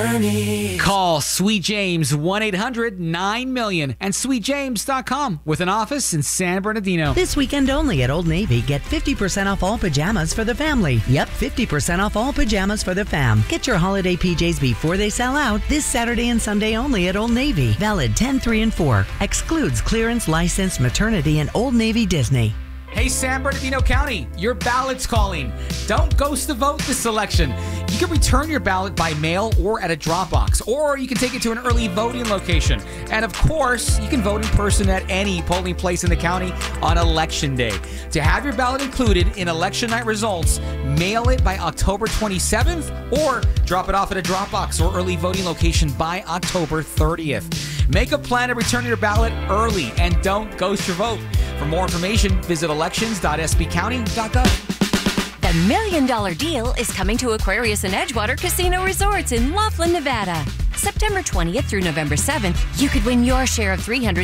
Call Sweet James 1-800-9-MILLION and sweetjames.com with an office in San Bernardino. This weekend only at Old Navy, get 50% off all pajamas for the family. Yep, 50% off all pajamas for the fam. Get your holiday PJs before they sell out this Saturday and Sunday only at Old Navy. Valid 10/3/4. Excludes clearance, license, maternity, and Old Navy Disney. Hey, San Bernardino County, your ballot's calling. Don't ghost the vote this election. You can return your ballot by mail or at a drop box, or you can take it to an early voting location. And of course, you can vote in person at any polling place in the county on Election Day. To have your ballot included in election night results, mail it by October 27th or drop it off at a drop box or early voting location by October 30th. Make a plan to return your ballot early and don't ghost your vote. For more information, visit elections.sbcounty.gov. The $1 Million Deal is coming to Aquarius and Edgewater Casino Resorts in Laughlin, Nevada. September 20th through November 7th, you could win your share of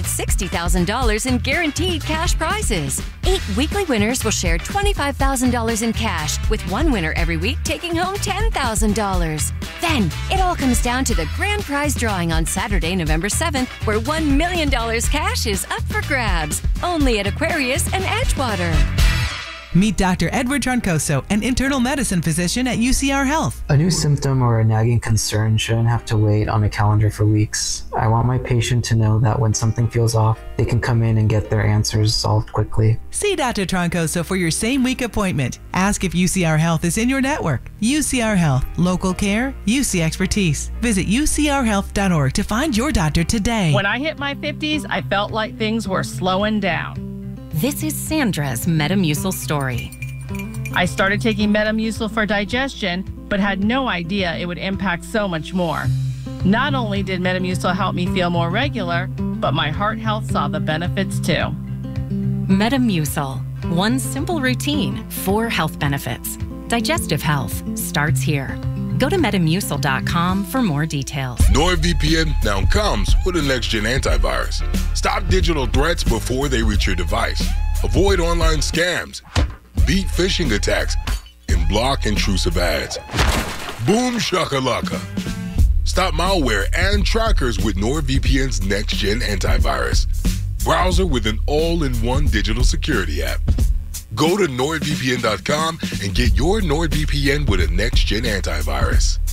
$360,000 in guaranteed cash prizes. 8 weekly winners will share $25,000 in cash, with one winner every week taking home $10,000. Then, it all comes down to the grand prize drawing on Saturday, November 7th, where $1 million cash is up for grabs. Only at Aquarius and Edgewater. Meet Dr. Edward Troncoso, an internal medicine physician at UCR Health. A new symptom or a nagging concern shouldn't have to wait on a calendar for weeks. I want my patient to know that when something feels off, they can come in and get their answers solved quickly. See Dr. Troncoso for your same-week appointment. Ask if UCR Health is in your network. UCR Health. Local care, UC expertise. Visit ucrhealth.org to find your doctor today. When I hit my 50s, I felt like things were slowing down. This is Sandra's Metamucil story. I started taking Metamucil for digestion, but had no idea it would impact so much more. Not only did Metamucil help me feel more regular, but my heart health saw the benefits too. Metamucil. One simple routine, 4 health benefits. Digestive health starts here. Go to Metamucil.com for more details. NordVPN now comes with a next-gen antivirus. Stop digital threats before they reach your device. Avoid online scams. Beat phishing attacks. And block intrusive ads. Boom shakalaka. Stop malware and trackers with NordVPN's next-gen antivirus. Browser with an all-in-one digital security app. Go to NordVPN.com and get your NordVPN with a next-gen antivirus.